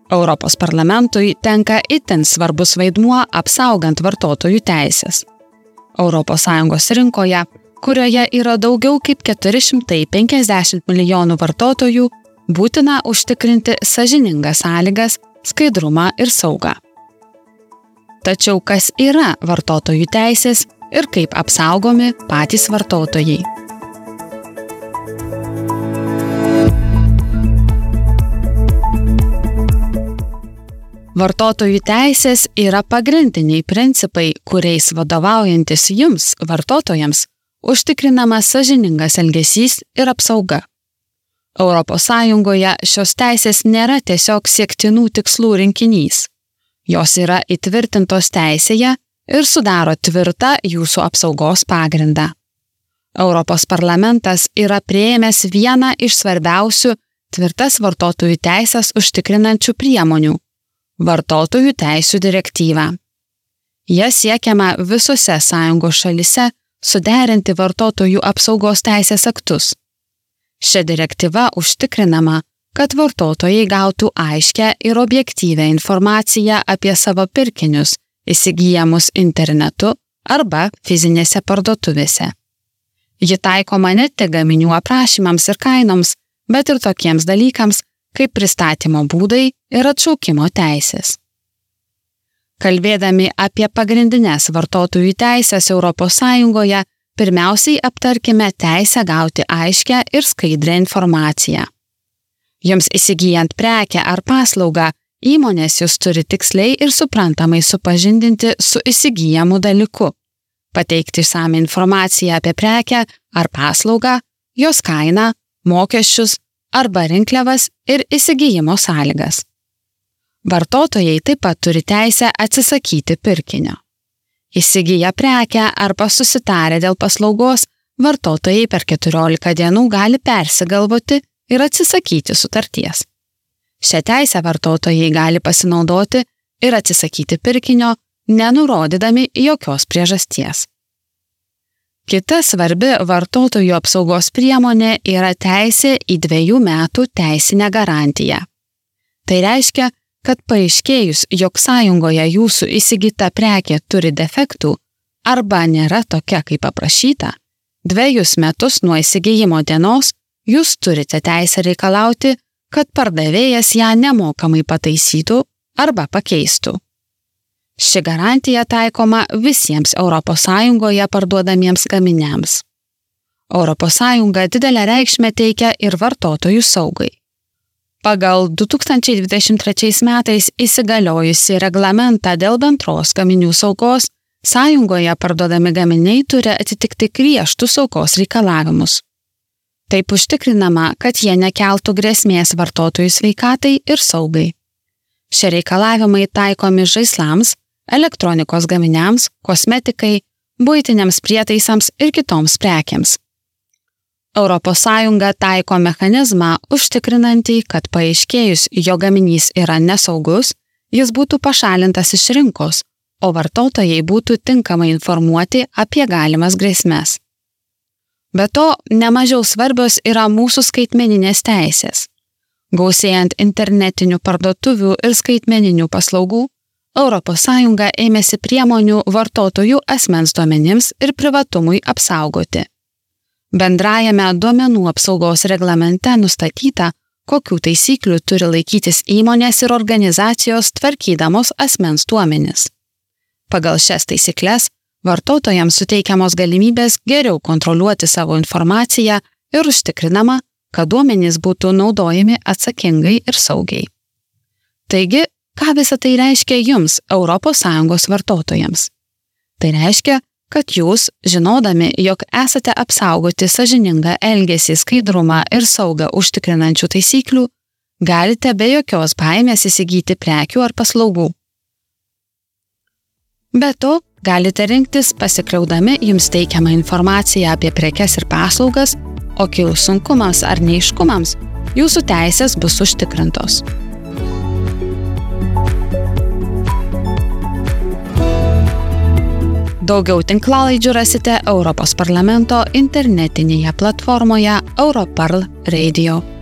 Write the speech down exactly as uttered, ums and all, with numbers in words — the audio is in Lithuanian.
Europos parlamentui tenka itin svarbus vaidmuo apsaugant vartotojų teisės. Europos Sąjungos rinkoje, kurioje yra daugiau kaip keturi šimtai penkiasdešimt milijonų vartotojų, būtina užtikrinti sąžiningas sąlygas, skaidrumą ir saugą. Tačiau kas yra vartotojų teisės ir kaip apsaugomi patys vartotojai? Vartotojų teisės yra pagrindiniai principai, kuriais vadovaujantis jums, vartotojams, užtikrinamas sąžiningas elgesys ir apsauga. Europos Sąjungoje šios teisės nėra tiesiog siektinų tikslų rinkinys. Jos yra įtvirtintos teisėje ir sudaro tvirtą jūsų apsaugos pagrindą. Europos parlamentas yra priėmęs vieną iš svarbiausių tvirtas vartotojų teisės užtikrinančių priemonių – vartotojų teisių direktyvą. Ja siekiama visose sąjungos šalyse suderinti vartotojų apsaugos teisės aktus. Šia direktyva užtikrinama, kad vartotojai gautų aiškią ir objektyvią informaciją apie savo pirkinius, įsigyjamus internetu arba fizinėse parduotuvėse. Ji taikoma ne tik gaminių aprašymams ir kainoms, bet ir tokiems dalykams, kaip pristatymo būdai ir atšaukimo teisės. Kalbėdami apie pagrindines vartotojų teisės Europos Sąjungoje, pirmiausiai aptarkime teisę gauti aiškią ir skaidrią informaciją. Jums įsigyjant prekę ar paslaugą, įmonės jūs turi tiksliai ir suprantamai supažindinti su įsigyjamu dalyku, pateikti išsamią informaciją apie prekę ar paslaugą, jos kainą, mokesčius arba rinkliavas ir įsigijimo sąlygas. Vartotojai taip pat turi teisę atsisakyti pirkinio. Įsigiję prekę arba susitarę dėl paslaugos, vartotojai per keturiolika dienų gali persigalvoti ir atsisakyti sutarties. Šią teisę vartotojai gali pasinaudoti ir atsisakyti pirkinio, nenurodydami jokios priežasties. Kita svarbi vartotojų apsaugos priemonė yra teisė į dviejų metų teisinę garantiją. Tai reiškia, kad paaiškėjus, jog sąjungoje jūsų įsigyta prekė turi defektų arba nėra tokia, kaip aprašyta, dvejus metus nuo įsigijimo dienos jūs turite teisę reikalauti, kad pardavėjas ją nemokamai pataisytų arba pakeistų. Ši garantija taikoma visiems Europos Sąjungoje parduodamiems gaminiams. Europos Sąjunga didelę reikšmę teikia ir vartotojų saugai. Pagal du tūkstančiai dvidešimt trečiais metais įsigaliojusi reglamentą dėl bendros gaminių saugos, sąjungoje parduodami gaminiai turi atitikti griežtus saugos reikalavimus. Taip užtikrinama, kad jie nekeltų grėsmės vartotojų sveikatai ir saugai. Šie reikalavimai taikomi žaislams, elektronikos gaminiams, kosmetikai, buitiniams prietaisams ir kitoms prekiams. Europos Sąjunga taiko mechanizmą užtikrinantį, kad paaiškėjus, jo gaminys yra nesaugus, jis būtų pašalintas iš rinkos, o vartotojai būtų tinkamai informuoti apie galimas grėsmes. Be to, nemažiau svarbios yra mūsų skaitmeninės teisės. Gausėjant internetinių parduotuvių ir skaitmeninių paslaugų, Europos Sąjunga ėmėsi priemonių vartotojų asmens duomenims ir privatumui apsaugoti. Bendrajame duomenų apsaugos reglamente nustatyta, kokių taisyklių turi laikytis įmonės ir organizacijos tvarkydamos asmens duomenis. Pagal šias taisykles, vartotojams suteikiamos galimybės geriau kontroliuoti savo informaciją ir užtikrinama, kad duomenys būtų naudojami atsakingai ir saugiai. Taigi, ką visa tai reiškia jums, Europos Sąjungos vartotojams? Tai reiškia, kad jūs, žinodami, jog esate apsaugoti sąžiningą elgesį, skaidrumą ir saugą užtikrinančių taisyklių, galite be jokios baimės įsigyti prekių ar paslaugų. Be to, galite rinktis pasikliaudami jums teikiamą informaciją apie prekes ir paslaugas, o kilus sunkumams ar neaiškumams, jūsų teisės bus užtikrintos. Daugiau tinklalaidžių rasite Europos parlamento internetinėje platformoje Europarl Radio.